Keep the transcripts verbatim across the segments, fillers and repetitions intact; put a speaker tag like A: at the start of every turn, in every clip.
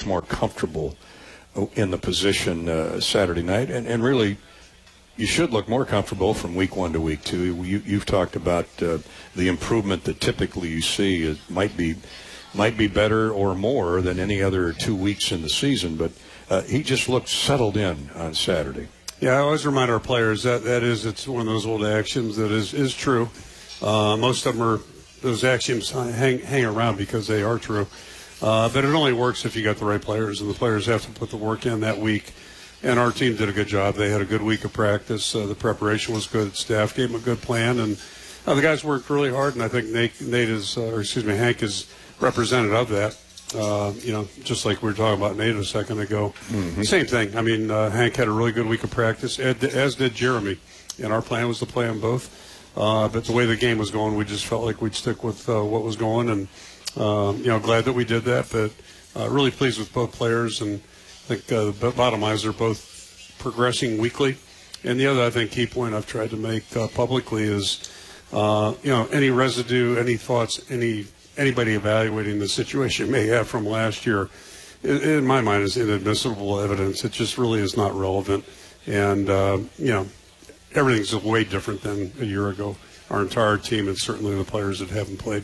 A: more comfortable in the position uh, Saturday night, and, and really you should look more comfortable from week one to week two. You, you've talked about uh, the improvement that typically you see. It might be might be better or more than any other two weeks in the season, but uh, he just looked settled in on Saturday.
B: Yeah, I always remind our players that that is, it's one of those old axioms that is, is true. Uh, most of them are, those axioms hang, hang around because they are true. Uh, but it only works if you got the right players, and the players have to put the work in that week. And our team did a good job. They had a good week of practice. Uh, the preparation was good. Staff gave them a good plan, and uh, the guys worked really hard. And I think Nate, Nate is, uh, or excuse me, Hank is representative of that. Uh, you know, just like we were talking about Nate a second ago. Mm-hmm. Same thing. I mean, uh, Hank had a really good week of practice, as did Jeremy. And our plan was to play them both. Uh, but the way the game was going, we just felt like we'd stick with uh, what was going. And, uh, you know, glad that we did that. But uh, really pleased with both players. And I think uh, the bottom line is they're both progressing weekly. And the other, I think, key point I've tried to make uh, publicly is, uh, you know, any residue, any thoughts, any anybody evaluating the situation may have from last year, in, in my mind, is inadmissible evidence. It just really is not relevant. And, uh, you know, everything's way different than a year ago. Our entire team and certainly the players that haven't played.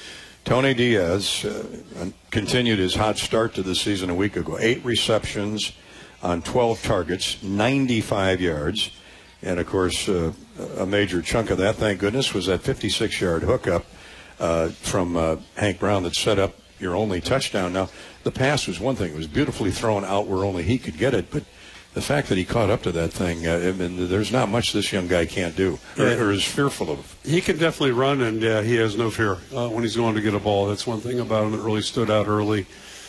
A: Tony Diaz uh, continued his hot start to the season a week ago. Eight receptions on twelve targets, ninety-five yards. And, of course, uh, a major chunk of that, thank goodness, was that fifty-six-yard hookup uh, from uh, Hank Brown that set up your only touchdown. Now, the pass was one thing. It was beautifully thrown out where only he could get it. But the fact that he caught up to that thing, uh, I mean, there's not much this young guy can't do or,
B: yeah.
A: or is fearful of.
B: He can definitely run, and uh, he has no fear uh, when he's going to get a ball. That's one thing about him that really stood out early.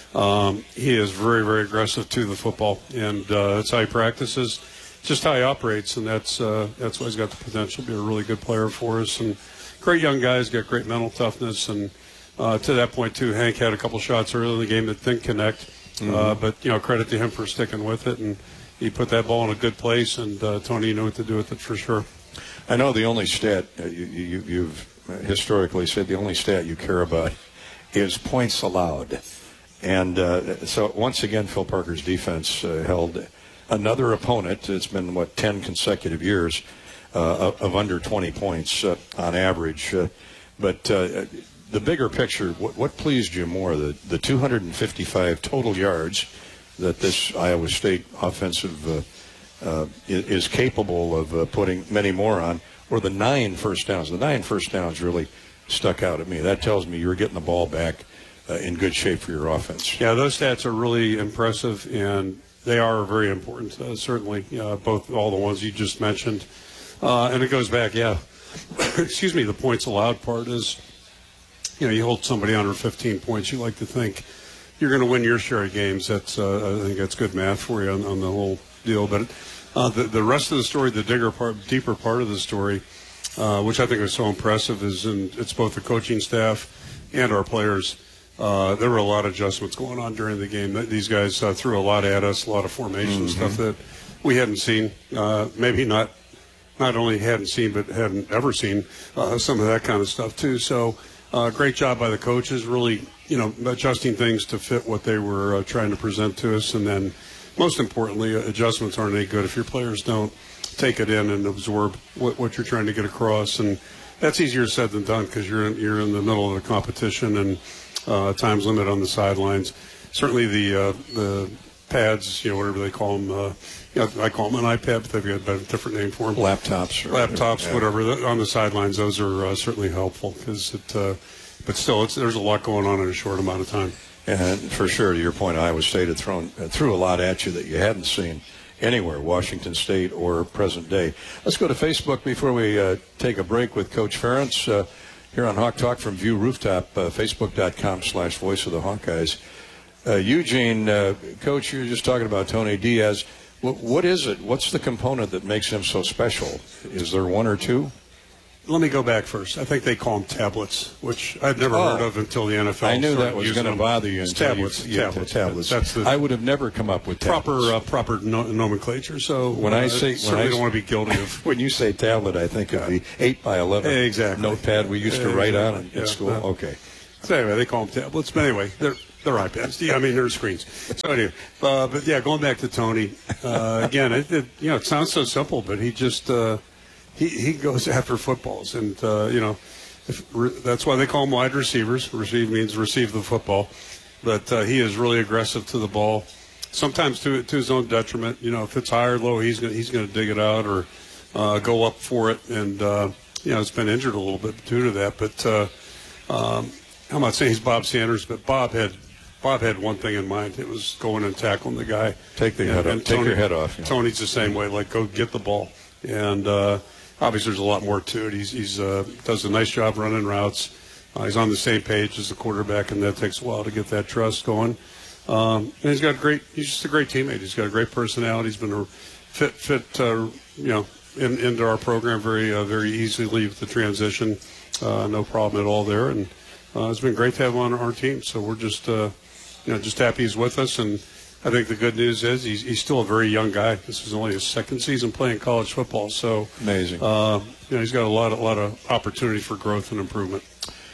B: Um, he is very, very aggressive to the football, and uh, that's how he practices. Just how he operates, and that's uh, that's why he's got the potential to be a really good player for us. And great young guys, got great mental toughness, and uh, to that point too, Hank had a couple shots early in the game that didn't connect, mm-hmm. uh, but you know, credit to him for sticking with it, and he put that ball in a good place. And uh, Tony, you know what to do with it for sure.
A: I know the only stat uh, you, you, you've historically said the only stat you care about is points allowed, and uh, so once again, Phil Parker's defense uh, held another opponent. It's been, what, ten consecutive years uh, of, of under twenty points uh, on average. Uh, but uh, the bigger picture, what, what pleased you more, the, the two hundred fifty-five total yards that this Iowa State offensive uh, uh, is capable of uh, putting many more on, or the nine first downs? The nine first downs really stuck out at me. That tells me you're getting the ball back uh, in good shape for your offense.
B: Yeah, those stats are really impressive, and they are very important, uh, certainly, uh, both all the ones you just mentioned. Uh, and it goes back, yeah, excuse me, the points allowed part is, you know, you hold somebody under fifteen points, you like to think you're going to win your share of games. That's uh, I think that's good math for you on, on the whole deal. But uh, the, the rest of the story, the digger part, deeper part of the story, uh, which I think is so impressive, is in, it's both the coaching staff and our players. Uh, there were a lot of adjustments going on during the game. These guys uh, threw a lot at us, a lot of formation mm-hmm. stuff that we hadn't seen. Uh, maybe not not only hadn't seen, but hadn't ever seen uh, some of that kind of stuff too. So uh, great job by the coaches, really, you know, adjusting things to fit what they were uh, trying to present to us. And then most importantly, adjustments aren't any good if your players don't take it in and absorb what, what you're trying to get across. And that's easier said than done because you're in, you're in the middle of the competition and Uh, times limit on the sidelines. Certainly the uh, the pads, you know, whatever they call them. Uh, you know, I call them an iPad, but they've got a different name for them.
A: Laptops. Or
B: Laptops,
A: yeah.
B: whatever. On the sidelines, those are uh, certainly helpful because it. Uh, but still, it's, there's a lot going on in a short amount of time.
A: And for sure, to your point, Iowa State had thrown uh, threw a lot at you that you hadn't seen anywhere, Washington State or present day. Let's go to Facebook before we uh, take a break with Coach Ferentz. Uh, Here on Hawk Talk from View Rooftop, uh, Facebook.com slash Voice of the Hawkeyes. Uh, Eugene, uh, Coach, you were just talking about Tony Diaz. W- what is it? What's the component that makes him so special? Is there one or two?
B: Let me go back first. I think they call them tablets, which I'd never
A: oh,
B: heard of until the N F L.
A: I knew that was going to bother you.
B: It's
A: until
B: tablets.
A: You,
B: tablets.
A: Yeah, tablets.
B: That's the
A: I would have never come up with tablets.
B: Proper, uh, proper no- nomenclature. So
A: when
B: uh,
A: I say,
B: certainly
A: when I,
B: don't want to be guilty of.
A: When you say tablet, I think of the eight by eleven
B: exactly.
A: notepad we used to
B: exactly.
A: write on in
B: yeah,
A: school.
B: Uh,
A: okay.
B: So anyway, they call them tablets. But anyway, they're They're iPads. Yeah, I mean, they're screens. So anyway, uh, but yeah, going back to Tony, uh, again, it, it, you know, it sounds so simple, but he just uh, he he goes after footballs, and uh, you know, if, re, that's why they call them wide receivers. Receive means receive the football, but uh, he is really aggressive to the ball. Sometimes to to his own detriment. You know, if it's high or low, he's gonna he's gonna dig it out or uh, go up for it, and uh, you know, it's been injured a little bit due to that. But uh, um, I'm not saying he's Bob Sanders, but Bob had. Bob had one thing in mind. It was going and tackling the guy.
A: Take the
B: and,
A: head
B: and
A: off.
B: Tony,
A: Take your head off. Yeah.
B: Tony's the same way. Like, go get the ball. And uh, obviously, there's a lot more to it. He's he's uh, does a nice job running routes. Uh, he's on the same page as the quarterback, and that takes a while to get that trust going. Um, and he's got great. He's just a great teammate. He's got a great personality. He's been a fit fit. Uh, you know, in, into our program very uh, very easily with the transition. Uh, no problem at all there. And uh, it's been great to have him on our team. So we're just. Uh, You know, just happy he's with us, and I think the good news is he's, he's still a very young guy. This is only his second season playing college football, so
A: amazing.
B: Uh, you know, he's got a lot, a lot of opportunity for growth and improvement.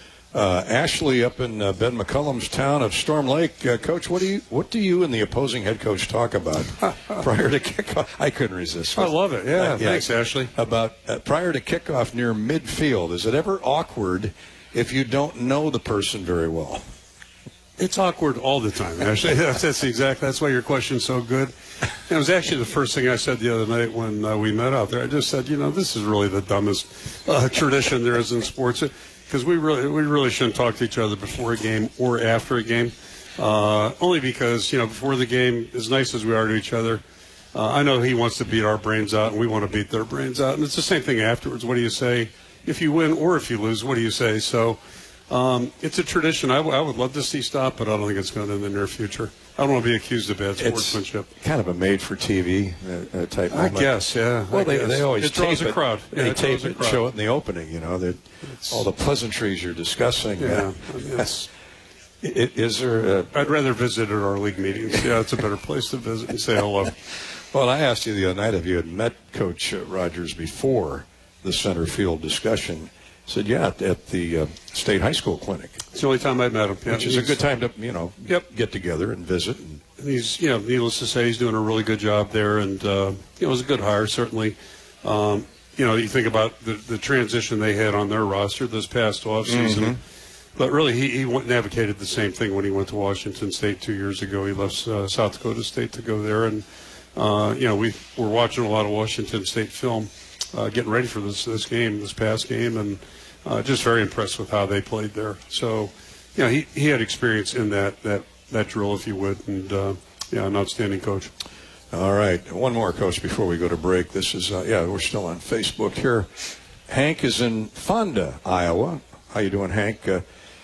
A: Uh, Ashley up in uh, Ben McCullum's town of Storm Lake, uh, Coach. What do you what do you and the opposing head coach talk about prior to kickoff? I couldn't resist.
B: I love it. Yeah,
A: uh, yeah.
B: Thanks, Ashley.
A: About uh, prior to kickoff near midfield. Is it ever awkward if you don't know the person very well?
B: It's awkward all the time, actually. That's, that's exact. That's why your question's so good. It was actually the first thing I said the other night when uh, we met out there. I just said, you know, this is really the dumbest uh, tradition there is in sports, because we really we really shouldn't talk to each other before a game or after a game. Uh, only because, you know, before the game, as nice as we are to each other, uh, I know he wants to beat our brains out, and we want to beat their brains out. And it's the same thing afterwards. What do you say if you win or if you lose? What do you say? So. Um, it's a tradition. I, w- I would love to see stop, but I don't think it's going to in the near future. I don't want to be accused of bad sportsmanship.
A: It's kind of a made-for-T V uh, type
B: I
A: moment.
B: guess, yeah.
A: Well,
B: I
A: they,
B: guess.
A: they always
B: it draws
A: tape
B: a crowd.
A: It.
B: Yeah,
A: they
B: it
A: tape
B: draws a
A: it,
B: crowd.
A: show it in the opening. You know, that all the pleasantries you're discussing.
B: Yeah,
A: Uh,
B: I mean, it's,
A: it, is there? A,
B: I'd rather visit at our league meetings. Yeah, it's a better place to visit and say hello.
A: well, I asked you the other night if you had met Coach Rogers before the center field discussion. Said, yeah, at, at the uh, state high school clinic.
B: It's the only time I've met him. Yeah,
A: which is a good time to, you know,
B: yep.
A: get together and visit. And
B: he's, you know, needless to say, he's doing a really good job there, and uh, you know, it was a good hire, certainly. Um, you know, you think about the, the transition they had on their roster this past offseason. Mm-hmm. But really, he, he went and advocated the same thing when he went to Washington State two years ago. He left uh, South Dakota State to go there, and uh, you know, we were watching a lot of Washington State film, uh, getting ready for this this game, this past game, and uh, just very impressed with how they played there. So, you know, he, he had experience in that that that drill, if you would, and uh, yeah, an outstanding coach.
A: All right, one more, Coach, before we go to break. This is uh, yeah, we're still on Facebook here. Hank is in Fonda, Iowa. How you doing, Hank? Uh,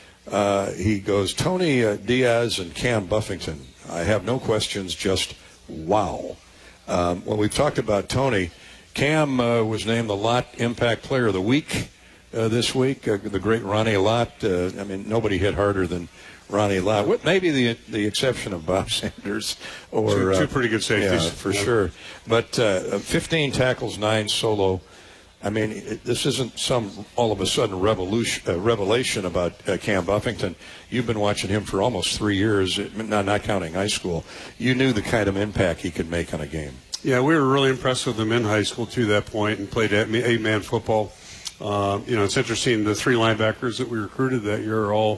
A: uh, he goes, Tony uh, Diaz and Cam Buffington. I have no questions, just wow. Um, well, we've talked about Tony. Cam uh, was named the Lott Impact Player of the Week uh, this week. Uh, the great Ronnie Lott. Uh, I mean, nobody hit harder than Ronnie Lott. What, maybe the the exception of Bob Sanders or
B: two, two
A: uh,
B: pretty good safeties,
A: yeah, for
B: yeah.
A: sure. But uh, fifteen tackles, nine solo. I mean, it, this isn't some all of a sudden revolution, uh, revelation about uh, Cam Buffington. You've been watching him for almost three years, not, not counting high school. You knew the kind of impact he could make on a game.
B: Yeah, we were really impressed with him in high school to that point and played eight-man football. Uh, you know, it's interesting. The three linebackers that we recruited that year all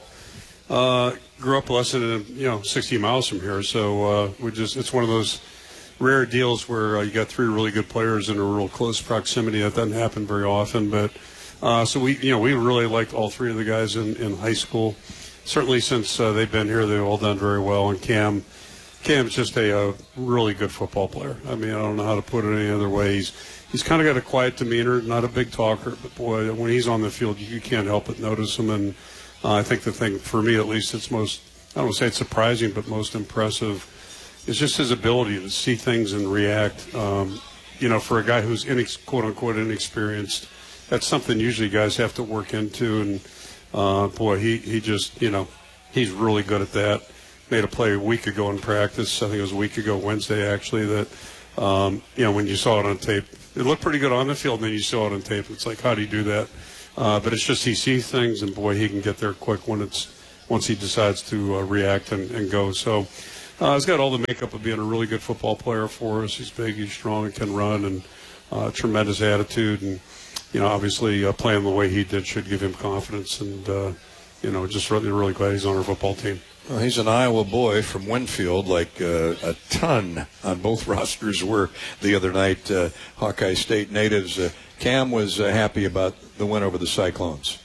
B: uh, grew up less than you know sixty miles from here. So uh, we just it's one of those rare deals where uh, you got three really good players in a real close proximity. That doesn't happen very often. But uh, so we you know we really liked all three of the guys in, in high school. Certainly since uh, they've been here, they've all done very well. And Cam. Cam's just a, a really good football player. I mean, I don't know how to put it any other way. He's he's kind of got a quiet demeanor, not a big talker, but boy, when he's on the field, you, you can't help but notice him. And uh, I think the thing, for me at least, it's most, I don't want to say it's surprising, but most impressive is just his ability to see things and react. Um, you know, for a guy who's inex- quote-unquote inexperienced, that's something usually guys have to work into. And, uh, boy, he, he just, you know, he's really good at that. Made a play a week ago in practice. I think it was a week ago, Wednesday, actually, that, um, you know, when you saw it on tape, it looked pretty good on the field, and then you saw it on tape. It's like, how do you do that? Uh, but it's just he sees things, and, boy, he can get there quick when it's once he decides to uh, react and, and go. So uh, he's got all the makeup of being a really good football player for us. He's big, he's strong, and can run, and uh, tremendous attitude. And, you know, obviously uh, playing the way he did should give him confidence. And, uh, you know, just really, really glad he's on our football team.
A: Well, he's an Iowa boy from Winfield, like uh, a ton on both rosters were the other night, uh, Hawkeye State natives. Uh, Cam was uh, happy about the win over the Cyclones.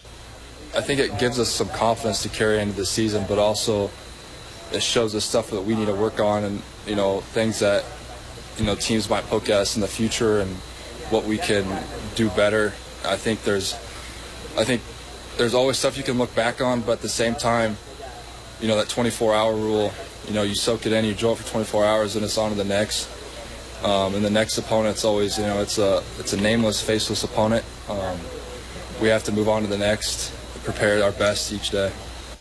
C: I think it gives us some confidence to carry into the season, but also it shows us stuff that we need to work on and, you know, things that, you know, teams might poke at us in the future and what we can do better. I think there's, I think there's always stuff you can look back on, but at the same time, you know, that twenty-four hour rule, you know, you soak it in, you draw it for twenty-four hours, and it's on to the next. Um, and the next opponent's always, you know, it's a it's a nameless, faceless opponent. Um, we have to move on to the next, prepare our best each day.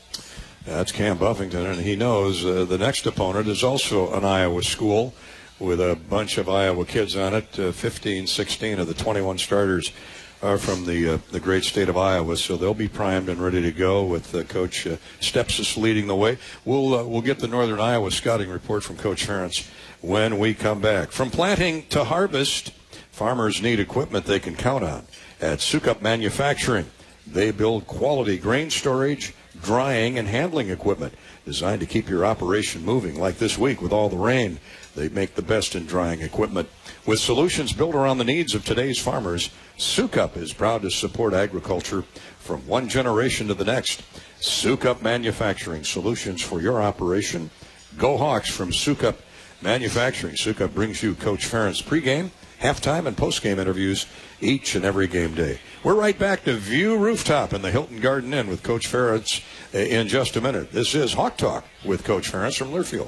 A: That's Cam Buffington, and he knows uh, the next opponent is also an Iowa school with a bunch of Iowa kids on it. Uh, fifteen, sixteen of the twenty-one starters are from the uh, the great state of Iowa, so they'll be primed and ready to go with uh, Coach uh, Stepsis leading the way. We'll uh, we'll get the Northern Iowa scouting report from Coach Ferentz when we come back. From planting to harvest, farmers need equipment they can count on. At Sukup Manufacturing, they build quality grain storage, drying, and handling equipment designed to keep your operation moving. Like this week with all the rain, they make the best in drying equipment. With solutions built around the needs of today's farmers, Sukup is proud to support agriculture from one generation to the next. Sukup Manufacturing, solutions for your operation. Go Hawks from Sukup Manufacturing. Sukup brings you Coach Ferentz pregame, halftime, and postgame interviews each and every game day. We're right back to View Rooftop in the Hilton Garden Inn with Coach Ferentz in just a minute. This is Hawk Talk with Coach Ferentz from Learfield.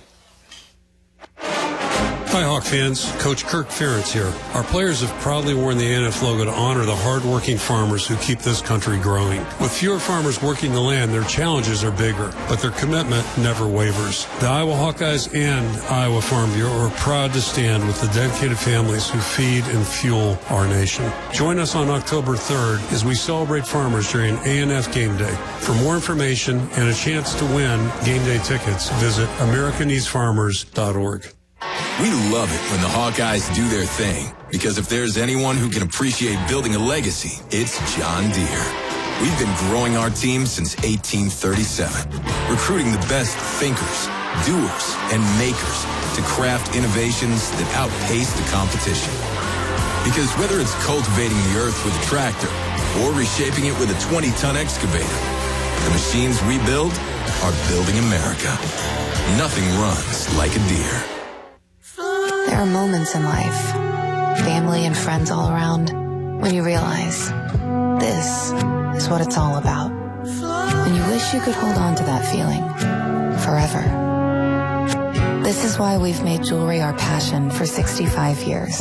B: Hi, Hawk fans. Coach Kirk Ferentz here. Our players have proudly worn the A N F logo to honor the hardworking farmers who keep this country growing. With fewer farmers working the land, their challenges are bigger, but their commitment never wavers. The Iowa Hawkeyes and Iowa Farm Bureau are proud to stand with the dedicated families who feed and fuel our nation. Join us on October third as we celebrate farmers during A N F Game Day. For more information and a chance to win game day tickets, visit america needs farmers dot org.
D: We love it when the Hawkeyes do their thing, because if there's anyone who can appreciate building a legacy, it's John Deere. We've been growing our team since eighteen thirty-seven, recruiting the best thinkers, doers, and makers to craft innovations that outpace the competition. Because whether it's cultivating the earth with a tractor or reshaping it with a twenty-ton excavator, the machines we build are building America. Nothing runs like a Deere.
E: There are moments in life, family and friends all around, when you realize this is what it's all about. When you wish you could hold on to that feeling forever. This is why we've made jewelry our passion for sixty-five years.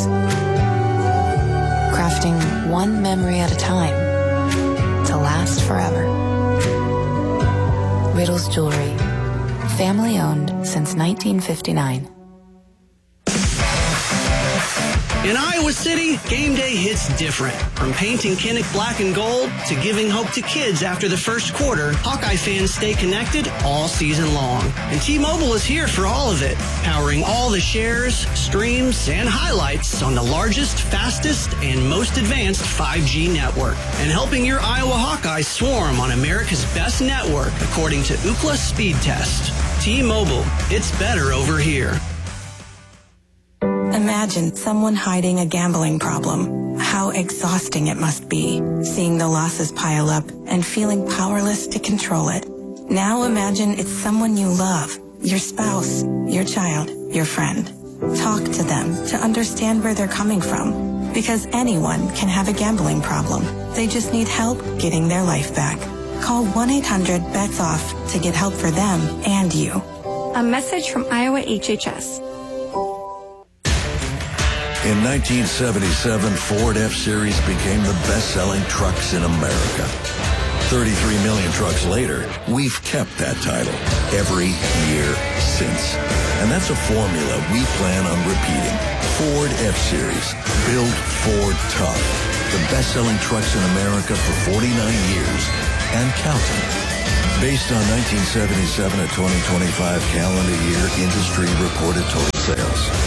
E: Crafting one memory at a time to last forever. Riddles Jewelry, family owned since nineteen fifty-nine.
F: In Iowa City, game day hits different. From painting Kinnick black and gold to giving hope to kids after the first quarter, Hawkeye fans stay connected all season long. And T-Mobile is here for all of it, powering all the shares, streams, and highlights on the largest, fastest, and most advanced five G network. And helping your Iowa Hawkeyes swarm on America's best network, according to Ookla Speed Test. T-Mobile, it's better over here.
G: Imagine someone hiding a gambling problem. How exhausting it must be, seeing the losses pile up and feeling powerless to control it. Now imagine it's someone you love, your spouse, your child, your friend. Talk to them to understand where they're coming from, because anyone can have a gambling problem. They just need help getting their life back. Call one eight hundred bets off to get help for them and you.
H: A message from Iowa H H S.
I: In nineteen seventy-seven, Ford F-Series became the best-selling trucks in America. thirty-three million trucks later, we've kept that title every year since. And that's a formula we plan on repeating. Ford F-Series, built Ford tough. The best-selling trucks in America for forty-nine years and counting. Based on nineteen seventy-seven to twenty twenty-five calendar year industry reported total sales.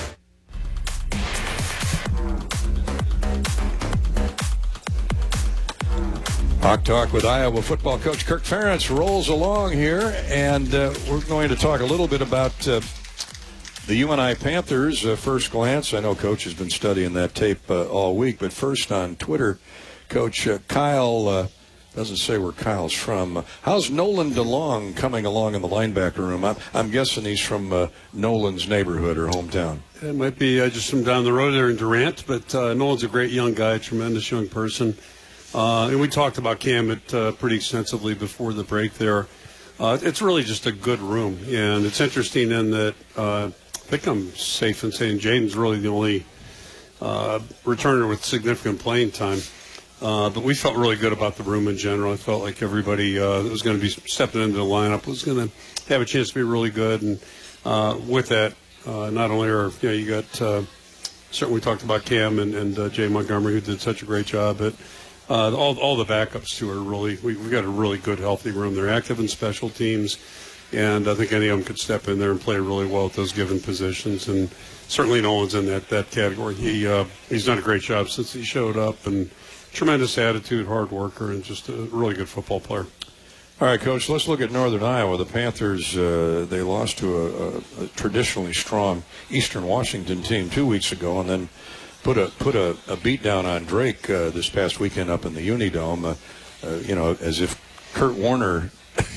A: Hawk Talk with Iowa football coach Kirk Ferentz rolls along here, and uh, we're going to talk a little bit about uh, the U N I Panthers. Uh, first glance, I know Coach has been studying that tape uh, all week, but first on Twitter, Coach uh, Kyle uh, doesn't say where Kyle's from. Uh, how's Nolan DeLong coming along in the linebacker room? I'm, I'm guessing he's from uh, Nolan's neighborhood or hometown.
B: It might be uh, just from down the road there in Durant, but uh, Nolan's a great young guy, tremendous young person. Uh, and we talked about Cam it, uh, pretty extensively before the break there. Uh, it's really just a good room. And it's interesting in that uh, I think I'm safe in saying Jaden's really the only uh, returner with significant playing time. Uh, but we felt really good about the room in general. I felt like everybody uh, that was going to be stepping into the lineup was going to have a chance to be really good. And uh, with that, uh, not only are you know, you got uh, certainly we talked about Cam and, and uh, Jay Montgomery, who did such a great job, but Uh, all, all the backups, too, are really we, – we've got a really good, healthy room. They're active in special teams, and I think any of them could step in there and play really well at those given positions. And certainly Nolan's in that, that category. He uh, He's done a great job since he showed up, and tremendous attitude, hard worker, and just a really good football player.
A: All right, Coach, let's look at Northern Iowa. The Panthers, uh, they lost to a, a, a traditionally strong Eastern Washington team two weeks ago, and then – Put a put a, a beat down on Drake uh, this past weekend up in the Unidome. Uh, uh, you know, as if Kurt Warner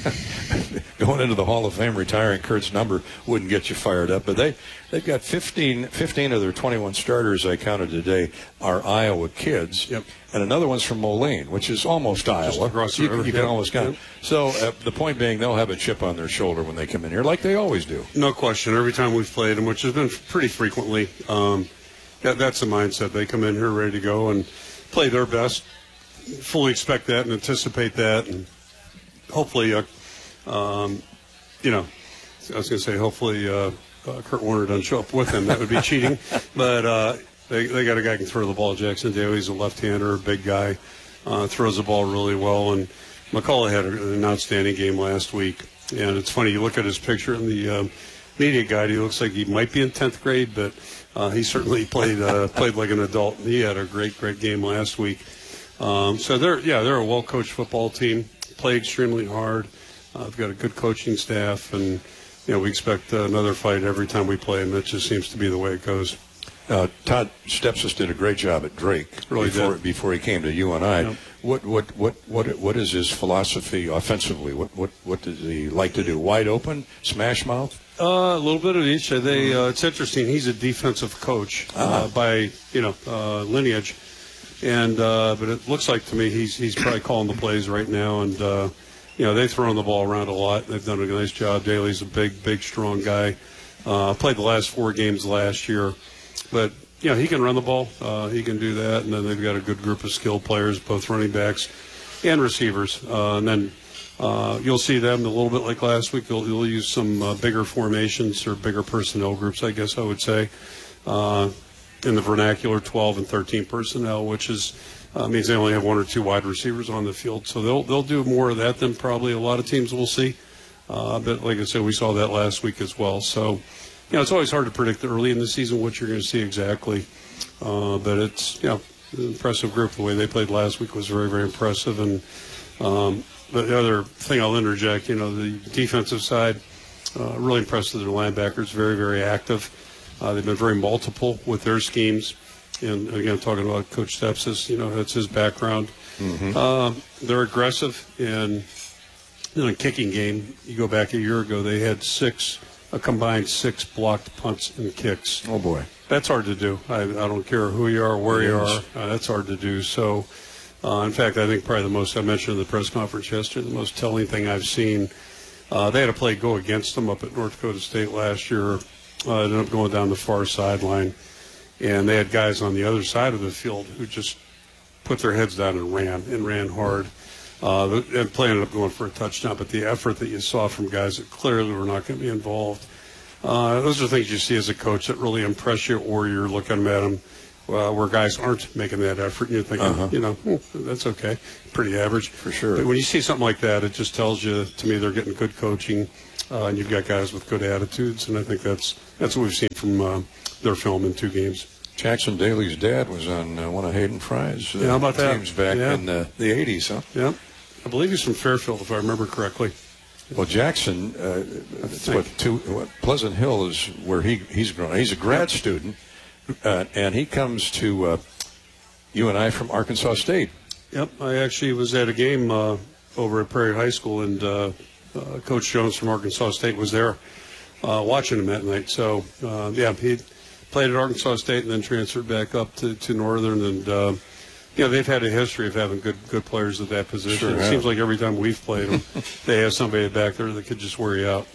A: going into the Hall of Fame, retiring Kurt's number wouldn't get you fired up. But they they've got fifteen, fifteen of their twenty-one starters I counted today are Iowa kids,
B: yep.
A: And another one's from Moline, which is almost
B: Just
A: Iowa.
B: across the
A: You,
B: river.
A: you can
B: Yep.
A: almost count.
B: Yep.
A: So uh, the point being, they'll have a chip on their shoulder when they come in here, like they always do.
B: No question. Every time we've played them, which has been pretty frequently. Um, That, that's the mindset. They come in here ready to go and play their best. Fully expect that and anticipate that, and hopefully, uh, um, you know, I was going to say hopefully uh, uh, Kurt Warner doesn't show up with him. That would be cheating. But uh, they they got a guy who can throw the ball. Jackson Daly, he's a left-hander, a big guy, uh, throws the ball really well. And McCullough had an outstanding game last week. And it's funny, you look at his picture in the uh, media guide, he looks like he might be in tenth grade, but Uh, he certainly played uh, played like an adult. He had a great, great game last week. Um, so they're yeah they're a well-coached football team. Play extremely hard. Uh, they've got a good coaching staff, and you know we expect uh, another fight every time we play them. It just seems to be the way it goes.
A: Uh, Todd Stepsis did a great job at Drake
B: really
A: before,
B: did.
A: before he came to U N I.
B: Yep.
A: What what what what what is his philosophy offensively? What what what does he like to do? Wide open, smash mouth?
B: Uh, a little bit of each. They uh, it's interesting. He's a defensive coach uh,
A: Ah.
B: by you know uh, lineage, and uh, but it looks like to me he's he's probably calling the plays right now, and uh, you know they've thrown the ball around a lot. They've done a nice job. Daly's a big, big, strong guy. Uh, played the last four games last year, but you know he can run the ball. Uh, he can do that, and then they've got a good group of skilled players, both running backs and receivers, uh, and then. Uh, you'll see them a little bit like last week. They'll, they'll use some uh, bigger formations or bigger personnel groups, I guess I would say, uh, in the vernacular, twelve and thirteen personnel, which is uh, means they only have one or two wide receivers on the field. So they'll they'll do more of that than probably a lot of teams will see. Uh, but like I said, we saw that last week as well. So you know, it's always hard to predict early in the season what you're going to see exactly. Uh, but it's you know, an impressive group. The way they played last week was very, very impressive. And um, the other thing I'll interject, you know, the defensive side, uh, really impressed with their linebackers, very, very active. Uh, they've been very multiple with their schemes. And, again, talking about Coach Stepsis, you know, that's his background. Mm-hmm. Uh, they're aggressive. And in a kicking game, you go back a year ago, they had six, a combined six blocked punts and kicks.
A: Oh, boy.
B: That's hard to do. I, I don't care who you are, where you are. Uh, that's hard to do. So, uh, in fact, I think probably the most, I mentioned in the press conference yesterday, the most telling thing I've seen, uh, they had a play go against them up at North Dakota State last year. Uh, ended up going down the far sideline. And they had guys on the other side of the field who just put their heads down and ran, and ran hard. Uh, and play ended up going for a touchdown. But the effort that you saw from guys that clearly were not going to be involved, uh, those are things you see as a coach that really impress you, or you're looking at them uh, where guys aren't making that effort. And you're thinking,
A: Uh-huh.
B: you know, hmm, that's okay, pretty average.
A: For sure.
B: But when you see something like that, it just tells you, to me, they're getting good coaching, uh, and you've got guys with good attitudes, and I think that's that's what we've seen from uh, their film in two games.
A: Jackson Daly's dad was on uh, one of Hayden Fry's uh,
B: Yeah, how about that?
A: teams back
B: Yeah.
A: in the, the eighties, huh?
B: Yeah, I believe he's from Fairfield, if I remember correctly.
A: Well, Jackson, uh, it's what, two, what Pleasant Hill is where he he's grown. He's a grad student, uh, and he comes to uh, you and I from Arkansas State.
B: Yep, I actually was at a game uh, over at Prairie High School, and uh, uh, Coach Jones from Arkansas State was there uh, watching him that night. So, uh, yeah, he played at Arkansas State and then transferred back up to, to Northern, and uh, you know, they've had a history of having good good players at that position.
A: Sure
B: it
A: have.
B: seems like every time we've played them, they have somebody back there that could just wear you out.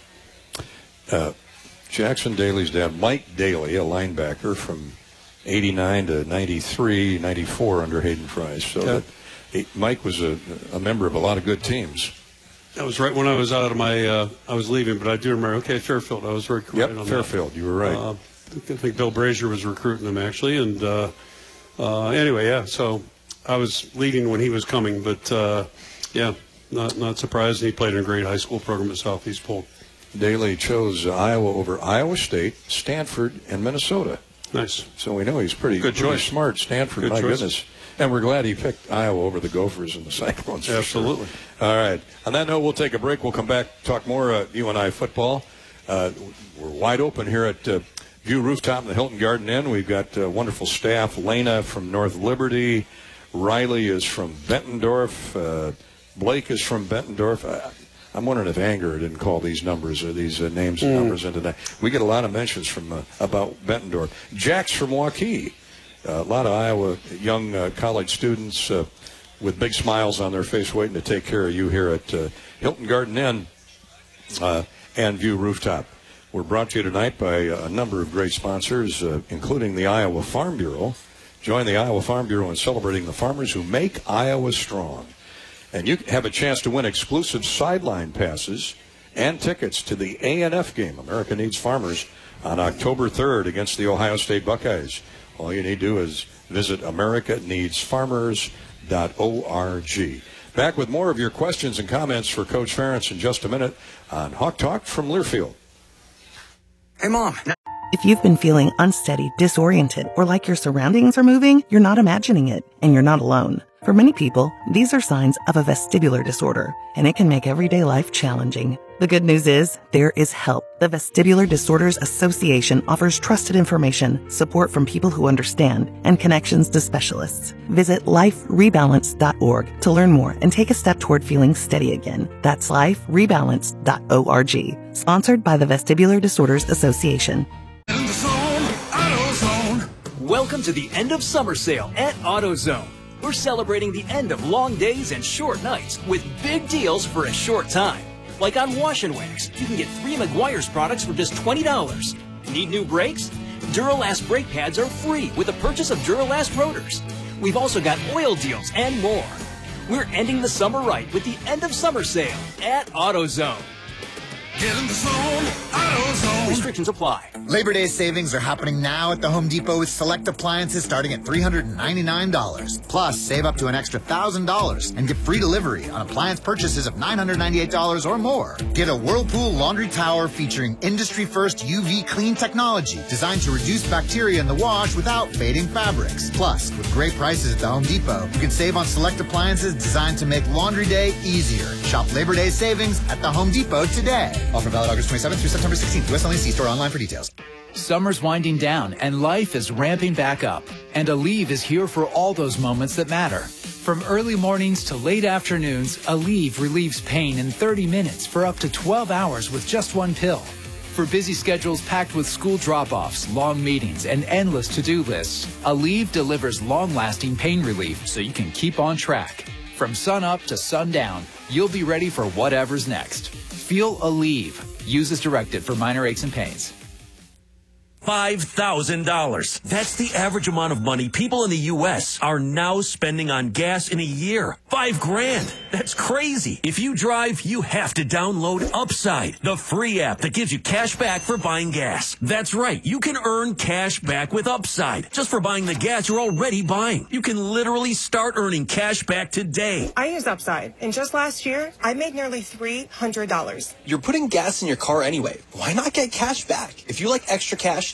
A: Uh, Jackson Daly's dad, Mike Daly, a linebacker from eighty-nine to ninety-three, ninety-four under Hayden Fry's. So
B: Yeah.
A: that, he, Mike was a, a member of a lot of good teams.
B: That was right when I was out of my, uh, I was leaving, but I do remember, okay, Fairfield, I was very correct
A: Yep,
B: on that.
A: Fairfield, you were right.
B: Uh, I think Bill Brazier was recruiting him, actually, and uh, uh, anyway, yeah, so I was leaving when he was coming, but uh, yeah, not not surprised. He played in a great high school program at Southeast Polk.
A: Daly chose Iowa over Iowa State, Stanford, and Minnesota.
B: Nice.
A: So we know he's pretty,
B: Good
A: pretty
B: choice.
A: smart. Stanford,
B: Good
A: my
B: choice.
A: goodness. And we're glad he picked Iowa over the Gophers and the Cyclones. for
B: Absolutely.
A: sure. All right. On that note, we'll take a break. We'll come back, talk more uh, U N I football. Uh, we're wide open here at uh, View Rooftop in the Hilton Garden Inn. We've got uh, wonderful staff. Lena from North Liberty. Riley is from Bettendorf. Uh, Blake is from Bettendorf. Uh, I'm wondering if Anger didn't call these numbers or these uh, names and
B: Mm.
A: numbers in tonight. We get a lot of mentions from uh, about Bettendorf. Jack's from Waukee. Uh, a lot of Iowa young uh, college students uh, with big smiles on their face waiting to take care of you here at uh, Hilton Garden Inn uh, and View Rooftop. We're brought to you tonight by a number of great sponsors, uh, including the Iowa Farm Bureau. Join the Iowa Farm Bureau in celebrating the farmers who make Iowa strong. And you have a chance to win exclusive sideline passes and tickets to the A N F game, America Needs Farmers, on October third against the Ohio State Buckeyes. All you need to do is visit america needs farmers dot org. Back with more of your questions and comments for Coach Ferentz in just a minute on Hawk Talk from Learfield.
J: Hey, Mom.
K: If you've been feeling unsteady, disoriented, or like your surroundings are moving, you're not imagining it, and you're not alone. For many people, these are signs of a vestibular disorder, and it can make everyday life challenging. The good news is, there is help. The Vestibular Disorders Association offers trusted information, support from people who understand, and connections to specialists. Visit life rebalance dot org to learn more and take a step toward feeling steady again. That's life rebalance dot org. Sponsored by the Vestibular Disorders Association.
L: Welcome to the end of summer sale at AutoZone. We're celebrating the end of long days and short nights with big deals for a short time. Like on Wash and Wax, you can get three Meguiar's products for just twenty dollars. Need new brakes? Duralast brake pads are free with the purchase of Duralast rotors. We've also got oil deals and more. We're ending the summer right with the end of summer sale at AutoZone.
M: Get in the zone, AutoZone.
L: Restrictions apply.
N: Labor Day savings are happening now at the Home Depot with select appliances starting at three hundred ninety-nine dollars. Plus, save up to an extra one thousand dollars and get free delivery on appliance purchases of nine hundred ninety-eight dollars or more. Get a Whirlpool laundry tower featuring industry-first U V clean technology designed to reduce bacteria in the wash without fading fabrics. Plus, with great prices at the Home Depot, you can save on select appliances designed to make laundry day easier. Shop Labor Day savings at the Home Depot today. Offer valid August twenty-seventh through September sixteenth. U S only. See store online for details.
O: Summer's winding down and life is ramping back up. And Aleve is here for all those moments that matter. From early mornings to late afternoons, Aleve relieves pain in thirty minutes for up to twelve hours with just one pill. For busy schedules packed with school drop-offs, long meetings, and endless to-do lists, Aleve delivers long-lasting pain relief so you can keep on track. From sun up to sundown, you'll be ready for whatever's next. Feel Aleve. Use as directed for minor aches and pains.
P: five thousand dollars. That's the average amount of money people in the U S are now spending on gas in a year. Five grand. That's crazy. If you drive, you have to download Upside, the free app that gives you cash back for buying gas. That's right. You can earn cash back with Upside just for buying the gas you're already buying. You can literally start earning cash back today.
Q: I use Upside, and just last year, I made nearly three hundred dollars.
R: You're putting gas in your car anyway. Why not get cash back? If you like extra cash,